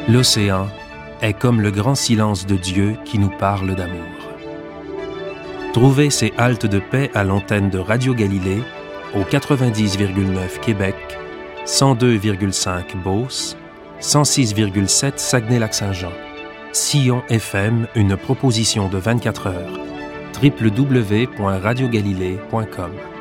L'océan est comme le grand silence de Dieu qui nous parle d'amour. Trouvez ces haltes de paix à l'antenne de Radio Galilée au 90,9 Québec, 102,5 Beauce, 106,7 Saguenay-Lac-Saint-Jean. Sillon FM, une proposition de 24 heures. www.radiogalilée.com